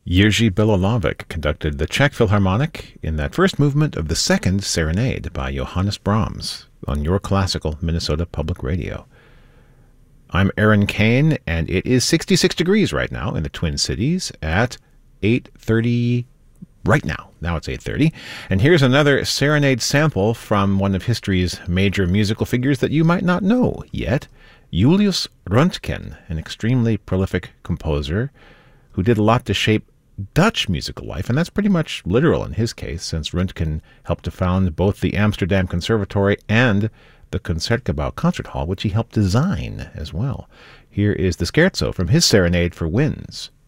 Jerzy Belohlavek conducted the Czech Philharmonic in that first movement of the Second Serenade by Johannes Brahms on your classical Minnesota Public Radio. I'm Aaron Kane, and it is 66 degrees right now in the Twin Cities at 8:30 right now. Now it's 8:30. And here's another Serenade sample from one of history's major musical figures that you might not know yet, Julius Röntgen, an extremely prolific composer who did a lot to shape Dutch musical life, and that's pretty much literal in his case, since Röntgen helped to found both the Amsterdam Conservatory and the Concertgebouw Concert Hall, which he helped design as well. Here is the scherzo from his Serenade for Winds.